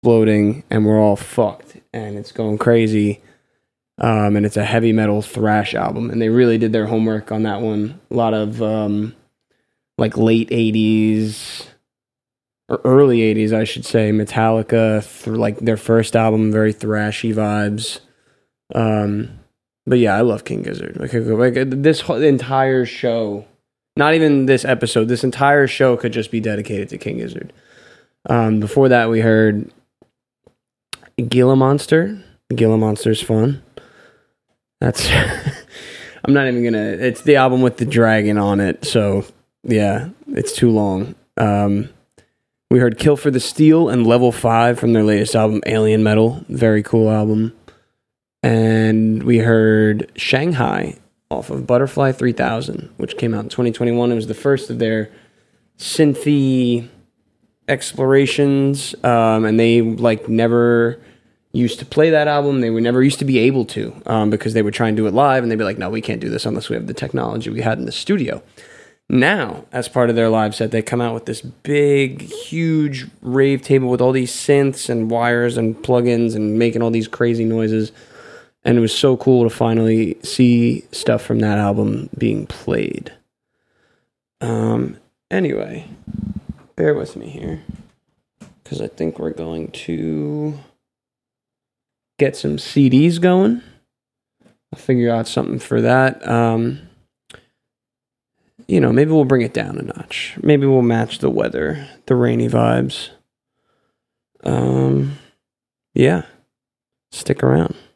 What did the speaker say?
exploding, and we're all fucked, and it's going crazy. And it's a heavy metal thrash album, and they really did their homework on that one. A lot of like late 80s or early 80s, I should say, Metallica, like their first album, very thrashy vibes. But yeah, I love King Gizzard. Like this entire show, not even this episode, this entire show could just be dedicated to King Gizzard. Before that, we heard Gila Monster. Gila Monster's fun. That's I'm not even gonna. It's the album with the dragon on it, so yeah, it's too long. We heard Kill for the Steel and Level 5 from their latest album, Alien Metal. Very cool album. And we heard Shanghai off of Butterfly 3000, which came out in 2021. It was the first of their synthy explorations, and they like never used to play that album. They were never used to be able to, because they would try and do it live, and they'd be like, no, we can't do this unless we have the technology we had in the studio. Now, as part of their live set, they come out with this big, huge rave table with all these synths and wires and plugins and making all these crazy noises. And it was so cool to finally see stuff from that album being played. Anyway, bear with me here, because I think we're going to get some CDs going. I'll figure out something for that. Maybe we'll bring it down a notch. Maybe we'll match the weather, the rainy vibes. Yeah, stick around.